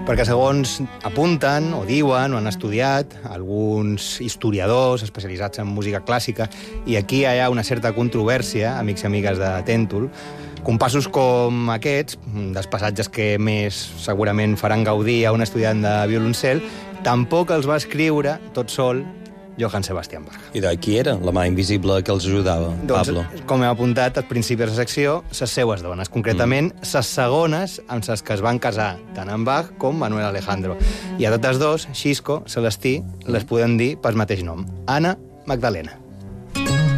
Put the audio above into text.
Perquè segons apunten o diuen o han estudiat alguns historiadors especialitzats en música clàssica, i aquí hi ha una certa controvèrsia, amics i amigues de Tèntol, compassos com aquests, dels passatges que més segurament faran gaudir a un estudiant de violoncel, tampoc els va escriure tot sol Johann Sebastian Bach. I de qui era la mà invisible que els ajudava, Pablo? Com hem apuntat al principi de la secció, les seues dones, concretament les segones amb les que es van casar tant en Bach com Manuel Alejandro. I a totes dos, Xisco, Celestí, les podem dir pel mateix nom, Anna Magdalena.